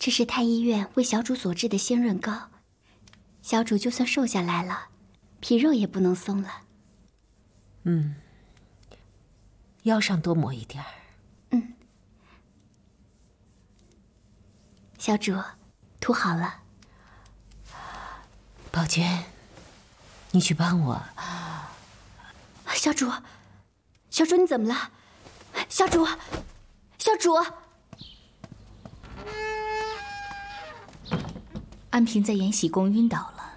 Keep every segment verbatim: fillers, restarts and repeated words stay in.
这是太医院为小主所制的鲜润膏，小主就算瘦下来了，皮肉也不能松了。 嗯，腰上多抹一点儿。 嗯，小主，涂好了。 宝娟，你去帮我。 小主，小主你怎么了？小主，小主。 安平在延禧宫晕倒了。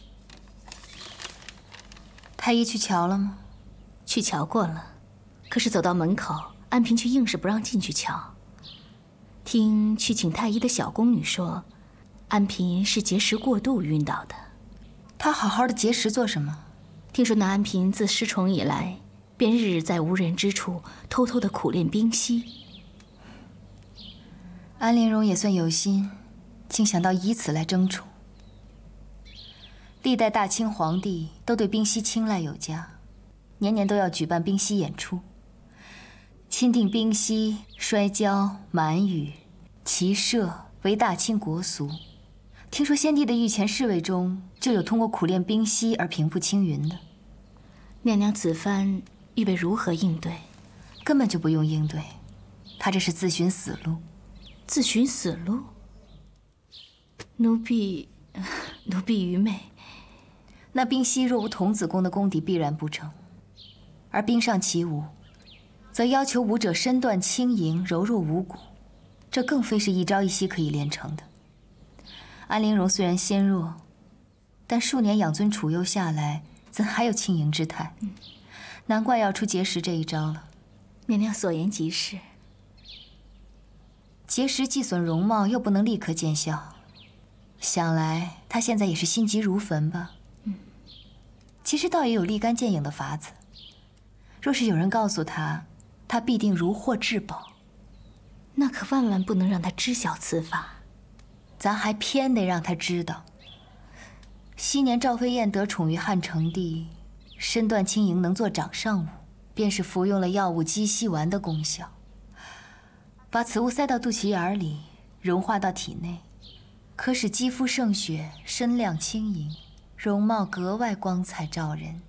太医去瞧了吗？ 去瞧过了，可是走到门口，安平却硬是不让进去瞧。听去请太医的小宫女说，安平是节食过度晕倒的。 她好好的节食做什么？ 听说那安平自失宠以来，便日日在无人之处偷偷的苦练冰溪。 安陵容也算有心，竟想到以此来争宠。历代大清皇帝都对冰溪青睐有加，年年都要举办冰溪演出。钦定冰溪、摔跤、满语、骑射为大清国俗。听说先帝的御前侍卫中就有通过苦练冰溪而平步青云的。 娘娘此番预备如何应对？ 根本就不用应对，她这是自寻死路。 自寻死路？奴婢，奴婢愚昧。 那冰溪若无童子功的功底，必然不成；而冰上起舞，则要求舞者身段轻盈，柔弱无骨，这更非是一朝一夕可以练成的。安陵容虽然纤弱，但数年养尊处优下来，怎还有轻盈之态？嗯，难怪要出节食这一招了。 娘娘所言极是。 节食既损容貌，又不能立刻见效，想来她现在也是心急如焚吧？嗯，其实倒也有立竿见影的法子。若是有人告诉她，她必定如获至宝。 那可万万不能让她知晓此法。 咱还偏得让她知道。昔年赵飞燕得宠于汉成帝，身段轻盈，能做掌上舞，便是服用了药物鸡西丸的功效。把此物塞到肚脐眼里，融化到体内，可使肌肤胜雪，身量轻盈，容貌格外光彩照人。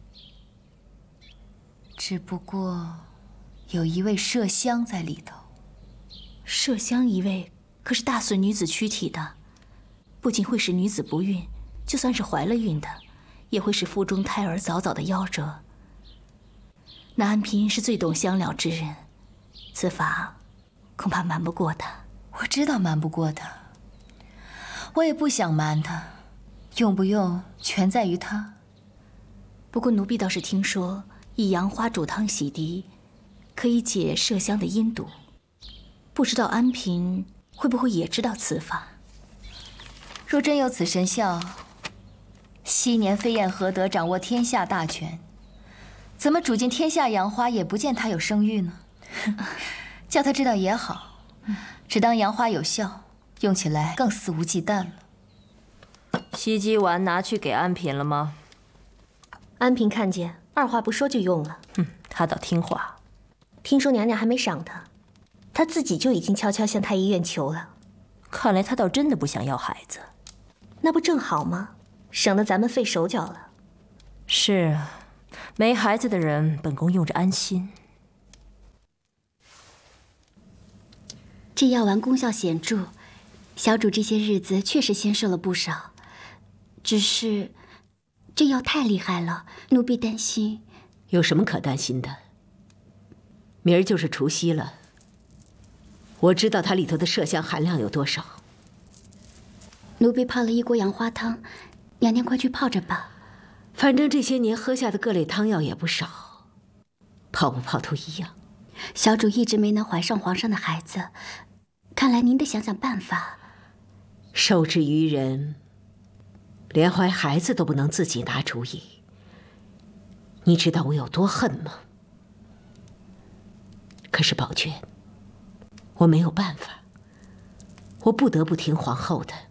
只不过有一味麝香在里头。 麝香一味可是大损女子躯体的，不仅会使女子不孕，就算是怀了孕的，也会使腹中胎儿早早的夭折。那安嫔是最懂香疗之人，此法恐怕瞒不过她。 我知道瞒不过她，我也不想瞒她，用不用全在于她。 不过奴婢倒是听说，以杨花煮汤洗涤，可以解麝香的阴毒。不知道安嫔会不会也知道此法？ 若真有此神效，昔年飞燕何得掌握天下大权？怎么煮尽天下杨花，也不见她有生育呢？叫她知道也好，只当杨花有效，用起来更肆无忌惮了。 西鸡丸拿去给安嫔了吗？ 安嫔看见，二话不说就用了。 哼，她倒听话。 听说娘娘还没赏她，她自己就已经悄悄向太医院求了。 看来她倒真的不想要孩子。 那不正好吗？省得咱们费手脚了。 是啊，没孩子的人，本宫用着安心。 这药丸功效显著，小主这些日子确实纤瘦了不少。只是这药太厉害了，奴婢担心。 有什么可担心的？明儿就是除夕了，我知道它里头的麝香含量有多少。 奴婢泡了一锅杨花汤，娘娘快去泡着吧。 反正这些年喝下的各类汤药也不少，泡不泡都一样。 小主一直没能怀上皇上的孩子，看来您得想想办法。 受制于人，连怀孩子都不能自己拿主意，你知道我有多恨吗？可是宝娟，我没有办法，我不得不听皇后的。